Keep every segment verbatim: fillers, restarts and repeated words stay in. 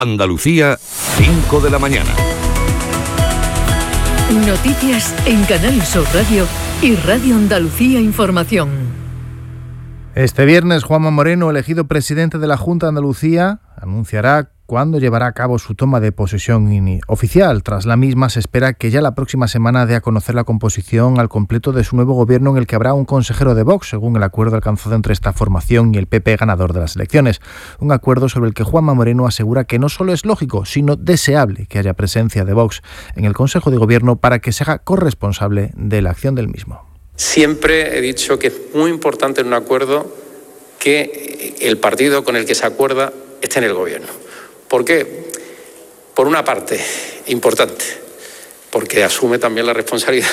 Andalucía, cinco de la mañana. Noticias en Canal Sur Radio y Radio Andalucía Información. Este viernes, Juanma Moreno, elegido presidente de la Junta de Andalucía, anunciará cuándo llevará a cabo su toma de posesión oficial. Tras la misma, se espera que ya la próxima semana dé a conocer la composición al completo de su nuevo gobierno, en el que habrá un consejero de Vox, según el acuerdo alcanzado entre esta formación y el P P ganador de las elecciones. Un acuerdo sobre el que Juanma Moreno asegura que no solo es lógico, sino deseable que haya presencia de Vox en el Consejo de Gobierno para que se haga corresponsable de la acción del mismo. Siempre he dicho que es muy importante en un acuerdo que el partido con el que se acuerda esté en el gobierno. ¿Por qué? Por una parte, importante, porque asume también la responsabilidad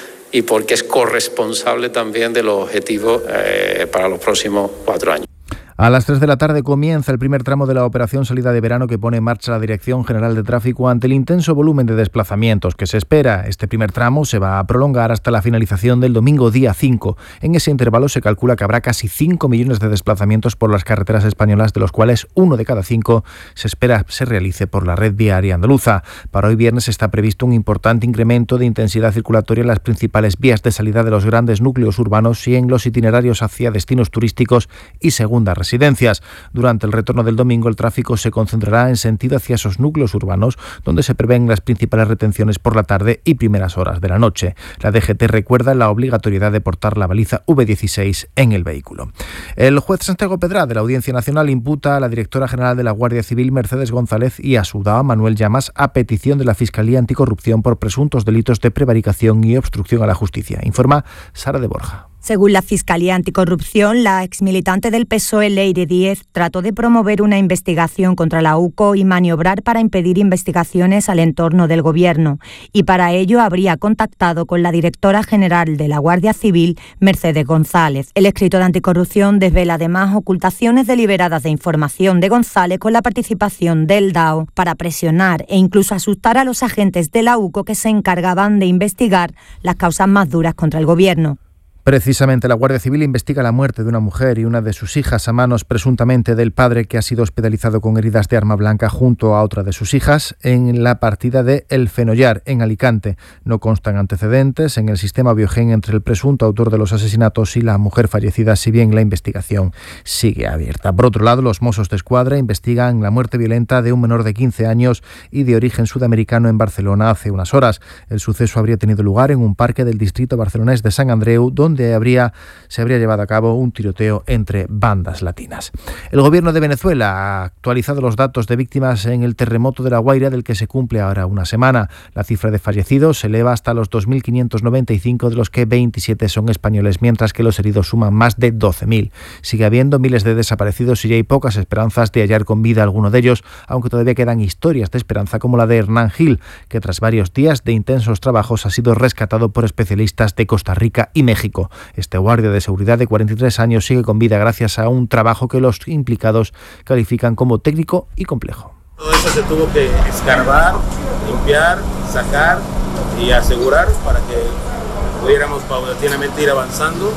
y porque es corresponsable también de los objetivos eh, para los próximos cuatro años. A las tres de la tarde comienza el primer tramo de la operación salida de verano que pone en marcha la Dirección General de Tráfico ante el intenso volumen de desplazamientos que se espera. Este primer tramo se va a prolongar hasta la finalización del domingo día cinco. En ese intervalo se calcula que habrá casi cinco millones de desplazamientos por las carreteras españolas, de los cuales uno de cada cinco se espera se realice por la red viaria andaluza. Para hoy viernes está previsto un importante incremento de intensidad circulatoria en las principales vías de salida de los grandes núcleos urbanos y en los itinerarios hacia destinos turísticos y segundas residencias. Durante el retorno del domingo, el tráfico se concentrará en sentido hacia esos núcleos urbanos, donde se prevén las principales retenciones por la tarde y primeras horas de la noche. La D G T recuerda la obligatoriedad de portar la baliza V dieciséis en el vehículo. El juez Santiago Pedra, de la Audiencia Nacional, imputa a la directora general de la Guardia Civil, Mercedes González, y a su D A O, Manuel Llamas, a petición de la Fiscalía Anticorrupción por presuntos delitos de prevaricación y obstrucción a la justicia. Informa Sara de Borja. Según la Fiscalía Anticorrupción, la exmilitante del P S O E, Leire Díez, trató de promover una investigación contra la U C O y maniobrar para impedir investigaciones al entorno del Gobierno, y para ello habría contactado con la directora general de la Guardia Civil, Mercedes González. El escrito de Anticorrupción desvela además ocultaciones deliberadas de información de González con la participación del D A O para presionar e incluso asustar a los agentes de la U C O que se encargaban de investigar las causas más duras contra el Gobierno. Precisamente la Guardia Civil investiga la muerte de una mujer y una de sus hijas a manos presuntamente del padre, que ha sido hospitalizado con heridas de arma blanca junto a otra de sus hijas en la partida de El Fenollar, en Alicante. No constan antecedentes en el sistema Biogen entre el presunto autor de los asesinatos y la mujer fallecida, si bien la investigación sigue abierta. Por otro lado, los Mossos de Escuadra investigan la muerte violenta de un menor de quince años y de origen sudamericano en Barcelona hace unas horas. El suceso habría tenido lugar en un parque del distrito barcelonés de Sant Andreu, donde donde habría, se habría llevado a cabo un tiroteo entre bandas latinas. El gobierno de Venezuela ha actualizado los datos de víctimas en el terremoto de La Guaira, del que se cumple ahora una semana. La cifra de fallecidos se eleva hasta los dos mil quinientos noventa y cinco, de los que veintisiete son españoles, mientras que los heridos suman más de doce mil. Sigue habiendo miles de desaparecidos y ya hay pocas esperanzas de hallar con vida a alguno de ellos, aunque todavía quedan historias de esperanza, como la de Hernán Gil, que tras varios días de intensos trabajos ha sido rescatado por especialistas de Costa Rica y México. Este guardia de seguridad de cuarenta y tres años sigue con vida gracias a un trabajo que los implicados califican como técnico y complejo. Todo eso se tuvo que escarbar, limpiar, sacar y asegurar para que pudiéramos paulatinamente ir avanzando.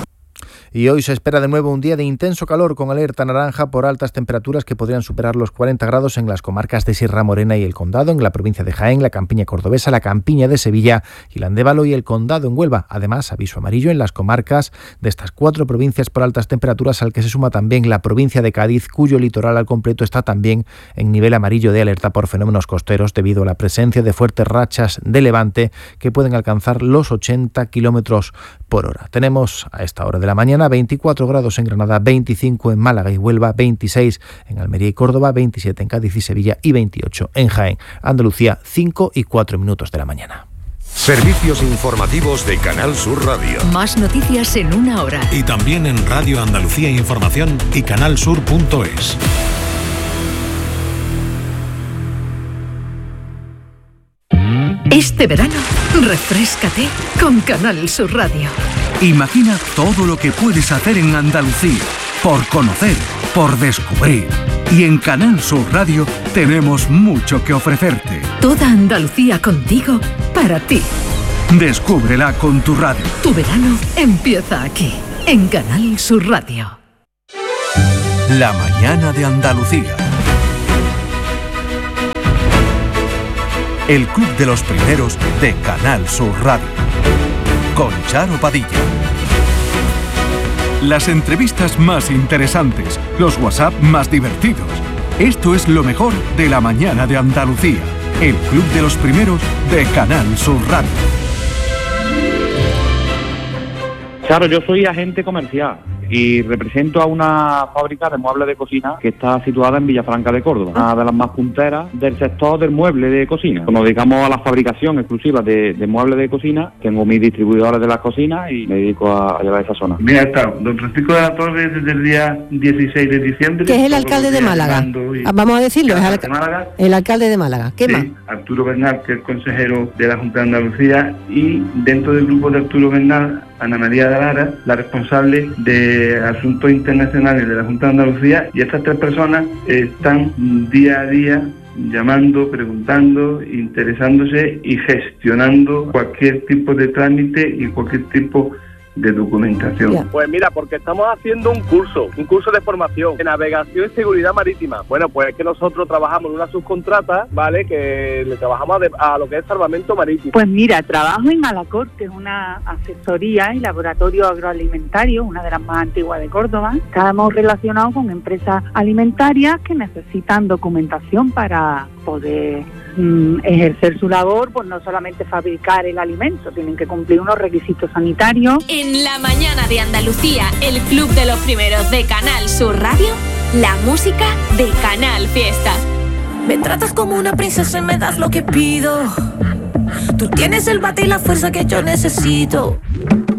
Y hoy se espera de nuevo un día de intenso calor, con alerta naranja por altas temperaturas que podrían superar los cuarenta grados en las comarcas de Sierra Morena y el Condado, en la provincia de Jaén, la Campiña cordobesa, la Campiña de Sevilla y la Andévalo y el Condado en Huelva. Además, aviso amarillo en las comarcas de estas cuatro provincias por altas temperaturas, al que se suma también la provincia de Cádiz, cuyo litoral al completo está también en nivel amarillo de alerta por fenómenos costeros debido a la presencia de fuertes rachas de levante que pueden alcanzar los ochenta kilómetros por hora. Tenemos a esta hora de la mañana veinticuatro grados en Granada, veinticinco en Málaga y Huelva, veintiséis en Almería y Córdoba, veintisiete en Cádiz y Sevilla y veintiocho en Jaén. Andalucía, cinco y cuatro minutos de la mañana. Servicios informativos de Canal Sur Radio. Más noticias en una hora. Y también en Radio Andalucía Información y canalsur punto es. Este verano, refréscate con Canal Sur Radio. Imagina todo lo que puedes hacer en Andalucía, por conocer, por descubrir. Y en Canal Sur Radio tenemos mucho que ofrecerte. Toda Andalucía contigo, para ti. Descúbrela con tu radio. Tu verano empieza aquí, en Canal Sur Radio. La mañana de Andalucía. el Club de los Primeros de Canal Sur Radio. Con Charo Padilla. Las entrevistas más interesantes, los WhatsApp más divertidos. Esto es lo mejor de la mañana de Andalucía. El Club de los Primeros de Canal Sur Radio. Claro, yo soy agente comercial y represento a una fábrica de muebles de cocina que está situada en Villafranca de Córdoba, una de las más punteras del sector del mueble de cocina. Nos dedicamos a la fabricación exclusiva de, de muebles de cocina. Tengo mis distribuidores de las cocinas y me dedico a, a llevar esa zona. Mira, está don Francisco de la Torre desde el día dieciséis de diciembre. Que es el alcalde de Málaga. Y... Vamos a decirlo, es el, de Málaga. el alcalde de Málaga. ¿Qué sí, más? Arturo Bernal, que es consejero de la Junta de Andalucía, y dentro del grupo de Arturo Bernal, Ana María de Lara, la responsable de Asuntos Internacionales de la Junta de Andalucía, y estas tres personas están día a día llamando, preguntando, interesándose y gestionando cualquier tipo de trámite y cualquier tipo de documentación. Yeah. Pues mira, porque estamos haciendo un curso, un curso de formación de navegación y seguridad marítima. Bueno, pues es que nosotros trabajamos en una subcontrata, ¿vale? Que le trabajamos a, a lo que es salvamento marítimo. Pues mira, trabajo en Alacor, que es una asesoría y laboratorio agroalimentario, una de las más antiguas de Córdoba. Estamos relacionados con empresas alimentarias que necesitan documentación para poder mm, ejercer su labor, pues no solamente fabricar el alimento, tienen que cumplir unos requisitos sanitarios. En la mañana de Andalucía, el Club de los Primeros de Canal Sur Radio, la música de Canal Fiesta. Me tratas como una princesa y me das lo que pido. Tú tienes el bate y la fuerza que yo necesito.